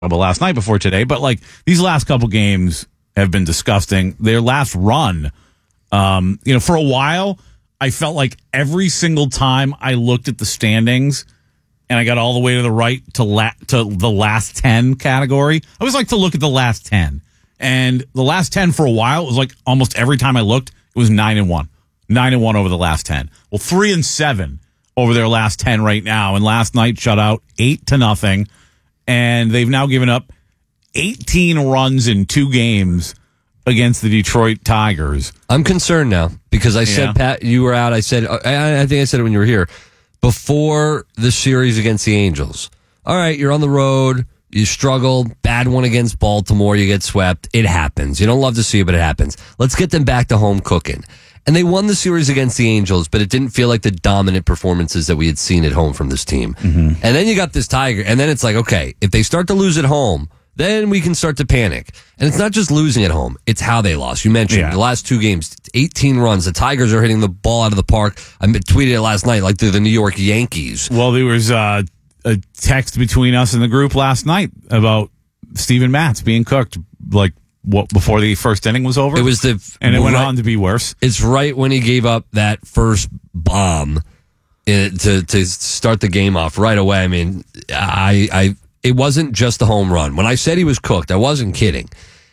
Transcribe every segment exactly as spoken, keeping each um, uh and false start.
about last night before today, but like these last couple games have been disgusting. Their last run, um, you know, for a while, I felt like every single time I looked at the standings and I got all the way to the right to la- to the last ten category, I always like to look at the last ten. And the last ten for a while, it was like almost every time I looked, it was nine and one. Nine and one over the last ten. Well, three and seven over their last ten right now. And last night shut out eight to nothing. And they've now given up eighteen runs in two games against the Detroit Tigers. I'm concerned now because I said, Yeah. Pat, you were out. I said, I, I think I said it when you were here, before the series against the Angels. All right, you're on the road. You struggle. Bad one against Baltimore. You get swept. It happens. You don't love to see it, but it happens. Let's get them back to home cooking. And they won the series against the Angels, but it didn't feel like the dominant performances that we had seen at home from this team. Mm-hmm. And then you got this Tiger, and then it's like, okay, if they start to lose at home, then we can start to panic. And it's not just losing at home, it's how they lost. You mentioned Yeah. the last two games, eighteen runs. The Tigers are hitting the ball out of the park. I tweeted it last night like they're the New York Yankees. Well, there was uh, a text between us and the group last night about Steven Matz being cooked like what before the first inning was over. It was the and it went right, on to be worse. It's right when he gave up that first bomb in, to to start the game off right away. I mean, I I it wasn't just a home run. When I said he was cooked, I wasn't kidding.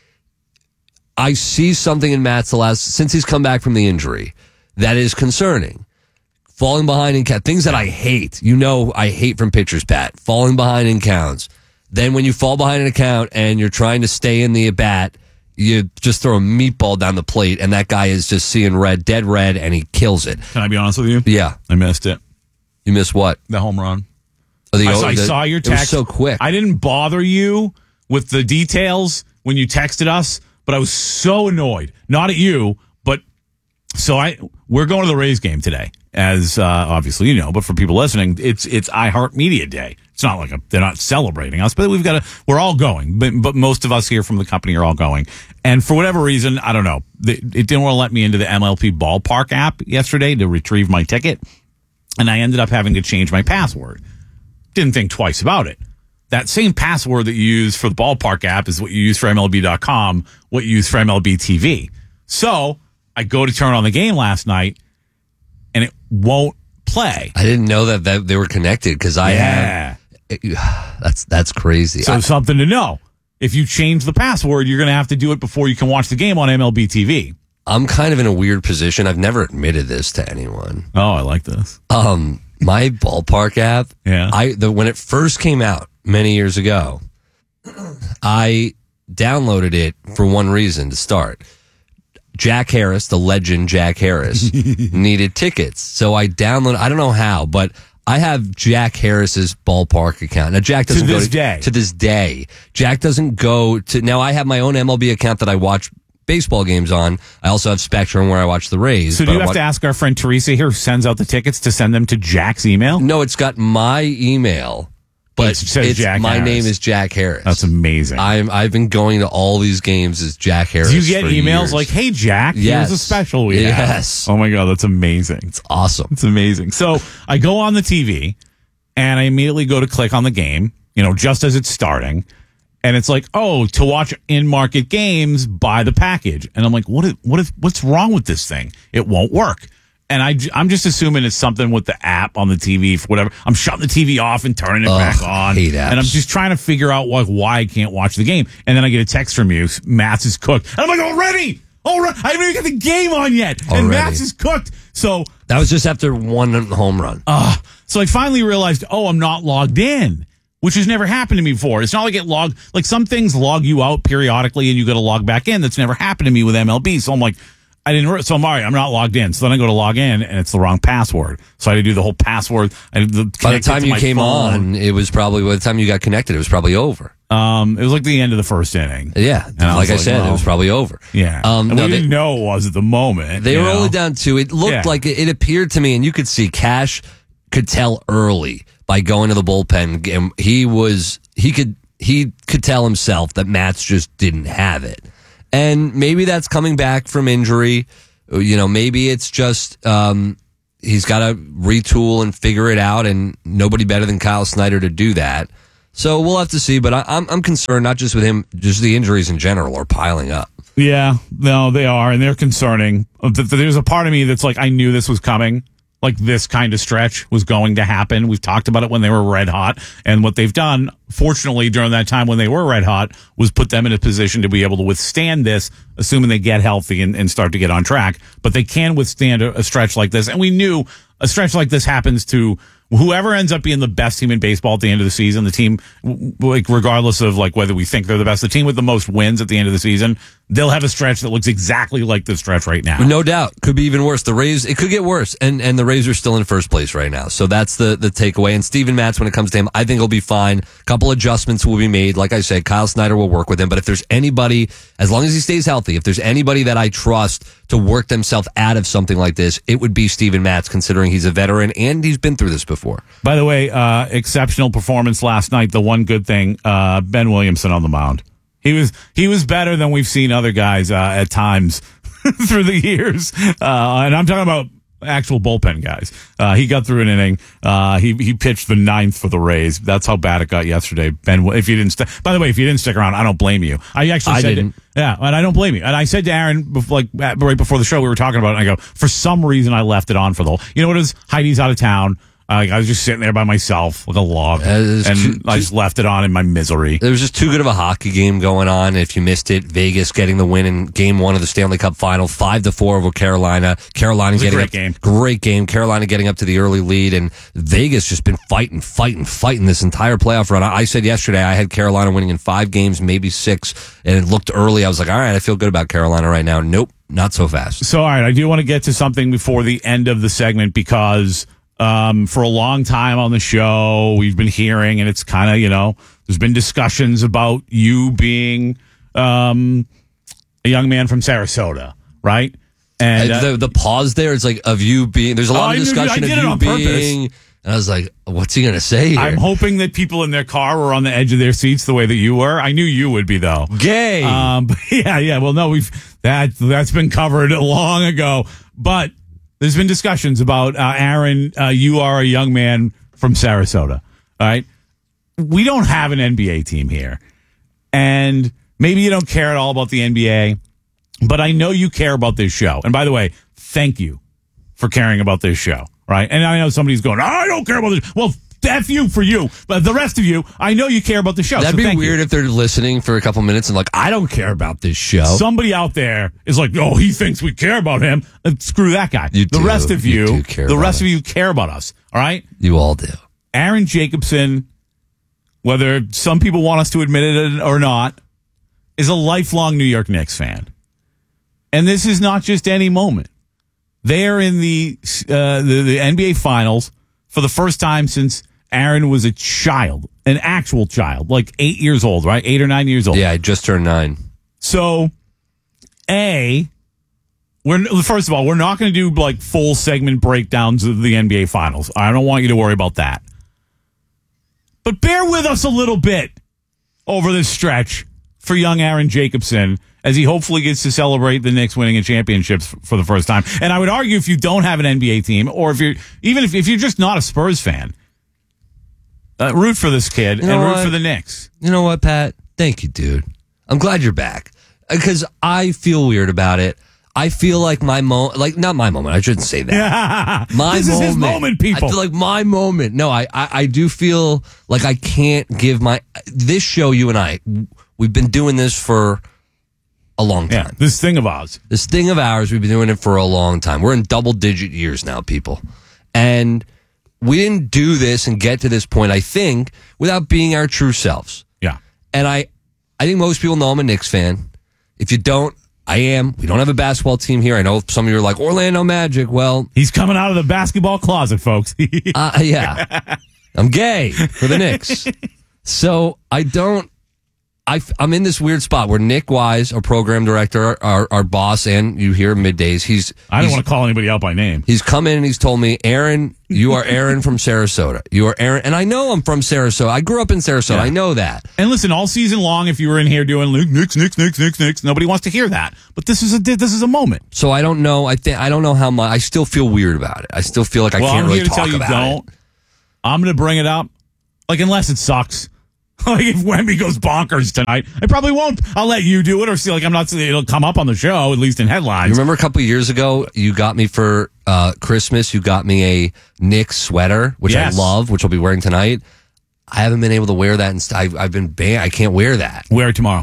I see something in Matz the last since he's come back from the injury that is concerning. Falling behind in count, things that I hate. You know, I hate from pitchers, Pat. Falling behind in counts. Then when you fall behind an account and you're trying to stay in the at-bat, you just throw a meatball down the plate, and that guy is just seeing red, dead red, and he kills it. Can I be honest with you? Yeah. I missed it. You missed what? The home run. Oh, the, I, saw, I the, saw your It was text. so quick. I didn't bother you with the details when you texted us, but I was so annoyed. Not at you, but so I we're going to the Rays game today, as uh, obviously you know. But for people listening, it's it's iHeartMedia Day. It's not like a, they're not celebrating us, but we've got to. We're all going, but but most of us here from the company are all going. And for whatever reason, I don't know, it didn't want to let me into the M L B Ballpark app yesterday to retrieve my ticket, and I ended up having to change my password. Didn't think twice about it. That same password that you use for the Ballpark app is what you use for M L B dot com, what you use for M L B T V. So I go to turn on the game last night, and it won't play. I didn't know that, that they were connected because I Yeah. have. That's that's crazy. So I, something to know. If you change the password, you're going to have to do it before you can watch the game on M L B T V. I'm kind of in a weird position. I've never admitted this to anyone. Oh, I like this. Um, my Ballpark app. Yeah. I the when it first came out many years ago, I downloaded it for one reason to start. Jack Harris, the legend Jack Harris, needed tickets. So I downloaded, I don't know how, but I have Jack Harris's Ballpark account. Now, Jack doesn't To go this to, day. to this day. Jack doesn't go to, now I have my own M L B account that I watch baseball games on. I also have Spectrum where I watch the Rays. So do but you I have watch, to ask our friend Teresa here who sends out the tickets to send them to Jack's email? No, it's got my email, but It says it's, Jack my Harris. name is Jack Harris. That's amazing. I'm, I've been going to all these games as Jack Harris. Do you get for emails years. like, hey, Jack, Yes. here's a special we have? Yes. Oh, my God, that's amazing. It's awesome. It's amazing. So I go on the T V, and I immediately go to click on the game, you know, just as it's starting. And it's like, oh, to watch in-market games, buy the package. And I'm like, what? Is, what? Is, what's wrong with this thing? It won't work. And I, I'm just assuming it's something with the app on the T V for whatever. I'm shutting the T V off and turning it Ugh, back on. hate apps. And I'm just trying to figure out like why I can't watch the game. And then I get a text from you, Matz is cooked. And I'm like, already? Already? I haven't even got the game on yet. Already. And Matz is cooked. So That was just after one home run. uh, so I finally realized, oh, I'm not logged in, which has never happened to me before. It's not like it log, like some things log you out periodically and you got to log back in. That's never happened to me with M L B. So I'm like, I didn't, re- so I'm all right, I'm not logged in. So then I go to log in and it's the wrong password. So I had to do the whole password. I had to By the connect it time to you my came phone. on, it was probably, by the time you got connected, it was probably over. Um, it was like the end of the first inning. Yeah. And I like was I like, said, well, it was probably over. Yeah. Um, and no, we they, didn't know it was at the moment. they you were know? only down two. It looked Yeah. like it, it appeared to me, and you could see Cash could tell early by going to the bullpen. And he was, he could, he could tell himself that Matz just didn't have it. And maybe that's coming back from injury. You know, maybe it's just, um, he's got to retool and figure it out, and nobody better than Kyle Snyder to do that. So we'll have to see, but I, I'm I'm concerned not just with him, just the injuries in general are piling up. Yeah, no, they are, and they're concerning. There's a part of me that's like, I knew this was coming. Like this kind of stretch was going to happen. We've talked about it when they were red hot, and what they've done, fortunately, during that time when they were red hot, was put them in a position to be able to withstand this, assuming they get healthy and, and start to get on track. But they can withstand a, a stretch like this, and we knew a stretch like this happens to whoever ends up being the best team in baseball at the end of the season. The team, like regardless of like whether we think they're the best, the team with the most wins at the end of the season, they'll have a stretch that looks exactly like this stretch right now. No doubt. Could be even worse. The Rays, it could get worse. And and the Rays are still in first place right now. So that's the, the takeaway. And Steven Matz, when it comes to him, I think he'll be fine. A couple adjustments will be made. Like I said, Kyle Snyder will work with him. But if there's anybody, as long as he stays healthy, if there's anybody that I trust to work themselves out of something like this, it would be Steven Matz, considering he's a veteran and he's been through this before. By the way, uh, exceptional performance last night. The one good thing, uh, Ben Williamson on the mound. He was he was better than we've seen other guys uh, at times through the years, uh, and I'm talking about actual bullpen guys. Uh, he got through an inning. Uh, he he pitched the ninth for the Rays. That's how bad it got yesterday. Ben, if you didn't, st- by the way, if you didn't stick around, I don't blame you. I actually I said, didn't. It, yeah, and I don't blame you. And I said to Aaron, bef- like right before the show, we were talking about it. And I go, for some reason, I left it on for the whole. You know what it is? Heidi's out of town. Uh, I was just sitting there by myself like a log, Uh, and too- I just left it on in my misery. There was just too good of a hockey game going on. If you missed it, Vegas getting the win in game one of the Stanley Cup final, five to four over Carolina. Carolina It was a getting great up, game. great game. Carolina getting up to the early lead, and Vegas just been fighting, fighting, fighting this entire playoff run. I, I said yesterday I had Carolina winning in five games, maybe six, and it looked early. I was like, all right, I feel good about Carolina right now. Nope, not so fast. So, all right, I do want to get to something before the end of the segment because um, for a long time on the show, we've been hearing, and it's kind of, you know, there's been discussions about you being um, a young man from Sarasota, right? And uh, the, the pause there is like of you being, there's a lot Oh, I of knew- discussion I did of it you on purpose. being, and I was like, what's he going to say here? I'm hoping that people in their car were on the edge of their seats the way that you were. I knew you would be, though. Gay. Um, but yeah, yeah. Well, no, we've that that's been covered long ago. But there's been discussions about uh, Aaron. Uh, you are a young man from Sarasota, all right? We don't have an N B A team here, and maybe you don't care at all about the N B A, but I know you care about this show. And by the way, thank you for caring about this show, right? And I know somebody's going, I don't care about this. Well, F you for you. But the rest of you, I know you care about the show. That'd so be thank weird you. if they're listening for a couple minutes and like, I don't care about this show. Somebody out there is like, oh, he thinks we care about him. Uh, screw that guy. You the do. rest of You you, do care the about rest us. of you care about us. All right? You all do. Aaron Jacobson, whether some people want us to admit it or not, is a lifelong New York Knicks fan. And this is not just any moment. They are in the, uh, the the N B A Finals for the first time since Aaron was a child, an actual child, like eight years old, right? Eight or nine years old. Yeah, I just turned nine. So, A, we're first of all, we're not going to do like full segment breakdowns of the N B A Finals. I don't want you to worry about that. But bear with us a little bit over this stretch for young Aaron Jacobson as he hopefully gets to celebrate the Knicks winning a championship for the first time. And I would argue if you don't have an N B A team, or if you're even if, if you're just not a Spurs fan, uh, root for this kid You know and root what? for the Knicks. You know what, Pat? Thank you, dude. I'm glad you're back because I feel weird about it. I feel like my moment, like not my moment. I shouldn't say that. My this moment. is his moment, people. I feel like my moment. No, I, I, I do feel like I can't give my this show. You and I, we've been doing this for a long time. Yeah, this thing of ours. This thing of ours, we've been doing it for a long time. We're in double digit years now, people. And we didn't do this and get to this point, I think, without being our true selves. Yeah. And I, I think most people know I'm a Knicks fan. If you don't, I am. We don't have a basketball team here. I know some of you are like, Orlando Magic. Well, He's coming out of the basketball closet, folks. uh, yeah. I'm gay for the Knicks. So I don't, I, I'm in this weird spot where Nick Wise, our program director, our, our boss, and you hear middays, he's, I don't he's, want to call anybody out by name. he's come in and he's told me, Aaron, you are Aaron from Sarasota. You are Aaron. And I know I'm from Sarasota. I grew up in Sarasota. Yeah. I know that. And listen, all season long, if you were in here doing Luke, Knicks, Knicks, Knicks, Knicks, Knicks, nobody wants to hear that. But this is a this is a moment. So I don't know. I think I don't know how much. I still feel weird about it. I still feel like I well, can't I'm really here to talk tell you about don't. it. I'm going to bring it up, like unless it sucks. Like if Wemby goes bonkers tonight, I probably won't. I'll let you do it, or see. Like I'm not. It'll come up on the show, at least in headlines. You remember a couple of years ago, you got me for uh, Christmas. You got me a Knicks sweater, which Yes. I love, which I'll be wearing tonight. I haven't been able to wear that, and st- I've, I've been banned. I can't wear that. Wear it tomorrow.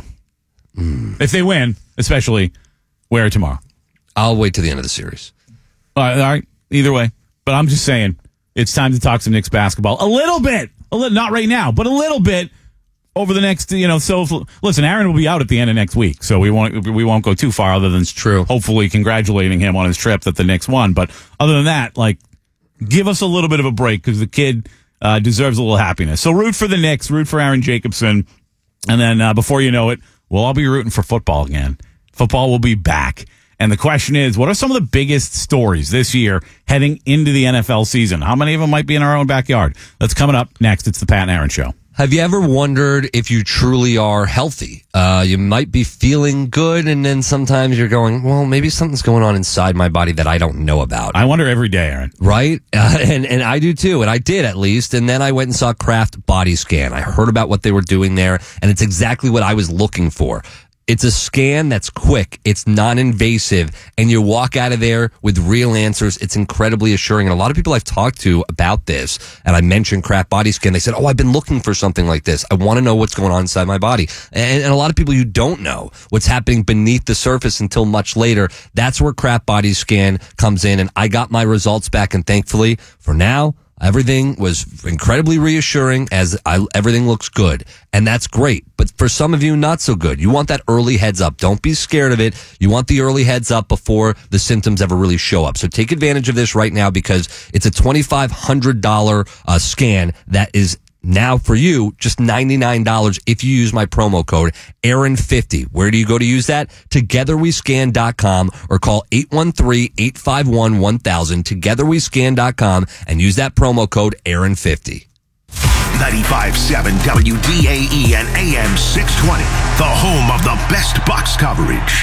Mm. If they win, especially, wear it tomorrow. I'll wait till the end of the series. All right, all right. Either way, but I'm just saying, it's time to talk some Knicks basketball a little bit. A little, not right now, but a little bit. Over the next, you know, so listen, Aaron will be out at the end of next week, so we won't we won't go too far other than true. Hopefully congratulating him on his trip that the Knicks won. But other than that, like, give us a little bit of a break because the kid uh, deserves a little happiness. So root for the Knicks, root for Aaron Jacobson, and then uh, before you know it, we'll all be rooting for football again. Football will be back. And the question is, what are some of the biggest stories this year heading into the N F L season? How many of them might be in our own backyard? That's coming up next. It's the Pat and Aaron Show. Have you ever wondered if you truly are healthy? Uh, you might be feeling good, and then sometimes you're going, well, maybe something's going on inside my body that I don't know about. I wonder every day, Aaron. Right? Uh, and, and I do too, and I did at least. And then I went and saw Kraft Body Scan. I heard about what they were doing there, and it's exactly what I was looking for. It's a scan that's quick, it's non-invasive, and you walk out of there with real answers. It's incredibly assuring. And a lot of people I've talked to about this, and I mentioned Kraft Body Scan, they said, oh, I've been looking for something like this. I want to know what's going on inside my body. And, and a lot of people, you don't know what's happening beneath the surface until much later. That's where Kraft Body Scan comes in, and I got my results back, and thankfully, for now, everything was incredibly reassuring as I, everything looks good. And that's great. But for some of you, not so good. You want that early heads up. Don't be scared of it. You want the early heads up before the symptoms ever really show up. So take advantage of this right now because it's a twenty-five hundred dollars uh, scan that is now for you, just ninety-nine dollars if you use my promo code Aaron fifty. Where do you go to use that? together we scan dot com or call eight one three, eight five one, one thousand, together we scan dot com and use that promo code Aaron fifty. ninety-five point seven W D A E and A M six twenty, the home of the best Bucs coverage.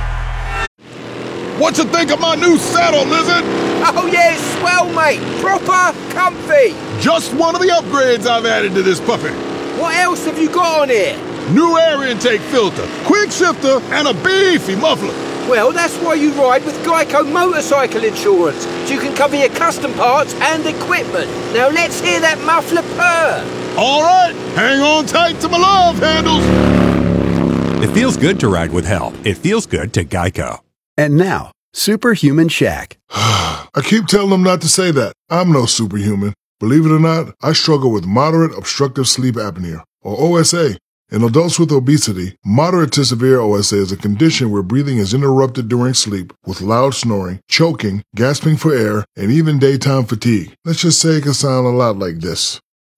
What you think of my new saddle, Lizard? Oh yeah, it's swell, mate. Proper comfy. Just one of the upgrades I've added to this puppy. What else have you got on here? New air intake filter, quick shifter, and a beefy muffler. Well, that's why you ride with Geico Motorcycle Insurance, so you can cover your custom parts and equipment. Now let's hear that muffler purr. All right, hang on tight to my love handles. It feels good to ride with help. It feels good to Geico. And now, Superhuman Shaq. I keep telling them not to say that. I'm no superhuman. Believe it or not, I struggle with moderate obstructive sleep apnea, or O S A. In adults with obesity, moderate to severe O S A is a condition where breathing is interrupted during sleep with loud snoring, choking, gasping for air, and even daytime fatigue. Let's just say it can sound a lot like this.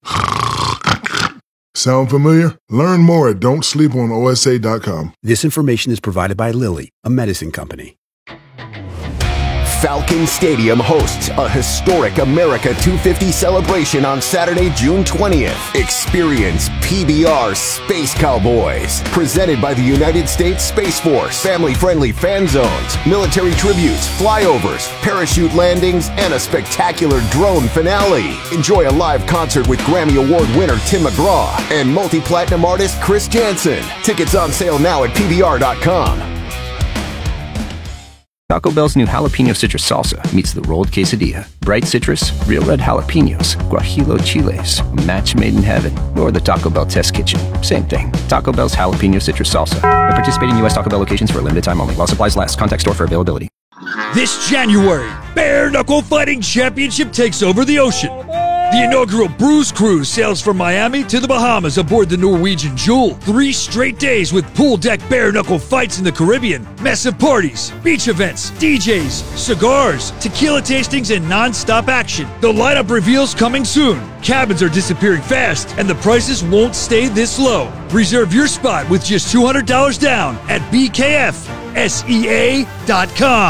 Sound familiar? Learn more at don't sleep on O S A dot com. This information is provided by Lilly, a medicine company. Falcon Stadium hosts a historic America two fifty celebration on Saturday, June twentieth. Experience P B R Space Cowboys, presented by the United States Space Force. Family-friendly fan zones, military tributes, flyovers, parachute landings, and a spectacular drone finale. Enjoy a live concert with Grammy Award winner Tim McGraw and multi-platinum artist Chris Jansen. Tickets on sale now at P B R dot com. Taco Bell's new jalapeno citrus salsa meets the rolled quesadilla. Bright citrus, real red jalapenos, guajillo chiles, a match made in heaven. Or the Taco Bell test kitchen. Same thing. Taco Bell's jalapeno citrus salsa. At participating U S Taco Bell locations for a limited time only. While supplies last. Contact store for availability. This January, Bare Knuckle Fighting Championship takes over the ocean. The inaugural Bruise Cruise sails from Miami to the Bahamas aboard the Norwegian Jewel. Three straight days with pool deck bare knuckle fights in the Caribbean, massive parties, beach events, D Js, cigars, tequila tastings, and non-stop action. The lineup reveals coming soon. Cabins are disappearing fast, and the prices won't stay this low. Reserve your spot with just two hundred dollars down at B K F S E A dot com.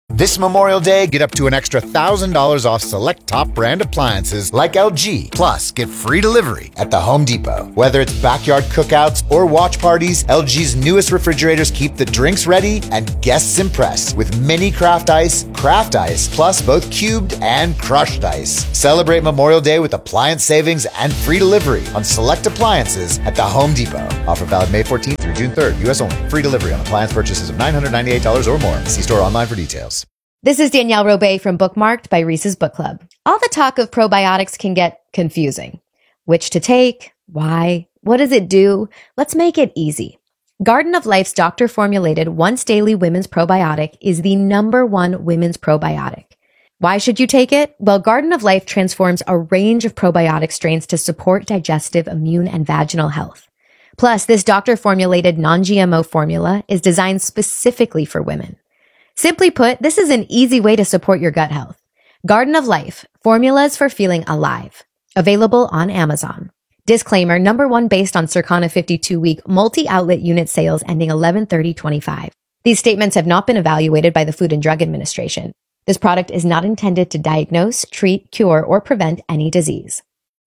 This Memorial Day, get up to an extra one thousand dollars off select top brand appliances like L G. Plus, get free delivery at the Home Depot. Whether it's backyard cookouts or watch parties, L G's newest refrigerators keep the drinks ready and guests impressed with mini craft ice, craft ice, plus both cubed and crushed ice. Celebrate Memorial Day with appliance savings and free delivery on select appliances at the Home Depot. Offer valid May fourteenth through June third, U S only. Free delivery on appliance purchases of nine hundred ninety-eight dollars or more. See store online for details. This is Danielle Robay from Bookmarked by Reese's Book Club. All the talk of probiotics can get confusing. Which to take? Why? What does it do? Let's make it easy. Garden of Life's doctor-formulated once-daily women's probiotic is the number one women's probiotic. Why should you take it? Well, Garden of Life transforms a range of probiotic strains to support digestive, immune, and vaginal health. Plus, this doctor-formulated non-G M O formula is designed specifically for women. Simply put, this is an easy way to support your gut health. Garden of Life, formulas for feeling alive. Available on Amazon. Disclaimer, number one based on Circana fifty-two week multi-outlet unit sales ending eleven thirty twenty-five. These statements have not been evaluated by the Food and Drug Administration. This product is not intended to diagnose, treat, cure, or prevent any disease.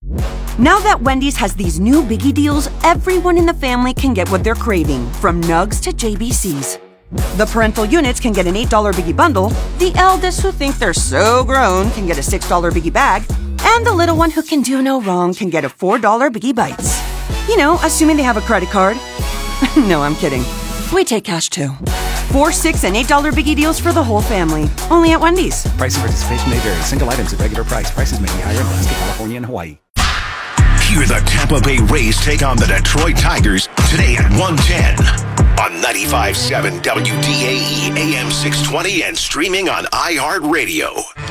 Now that Wendy's has these new biggie deals, everyone in the family can get what they're craving, from nugs to J B Cs. The parental units can get an eight dollar biggie bundle, the eldest who think they're so grown can get a six dollar biggie bag, and the little one who can do no wrong can get a four dollar biggie bites. You know, assuming they have a credit card. No, I'm kidding. We take cash too. Four, six, and eight dollar biggie deals for the whole family. Only at Wendy's. Price and participation may vary. Single items at regular price. Prices may be higher in Alaska, California, and Hawaii. Hear the Tampa Bay Rays take on the Detroit Tigers today at one ten on ninety-five point seven W D A E A M six twenty and streaming on iHeartRadio.